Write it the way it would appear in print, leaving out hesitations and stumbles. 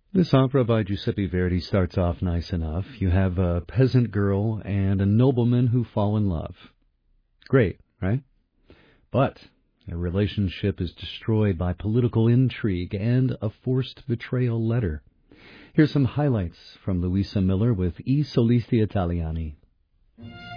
This opera by Giuseppe Verdi starts off nice enough. You have a peasant girl and a nobleman who fall in love. Great, right? But their relationship is destroyed by political intrigue and a forced betrayal letter. Here's some highlights from Luisa Miller with I Solisti Italiani.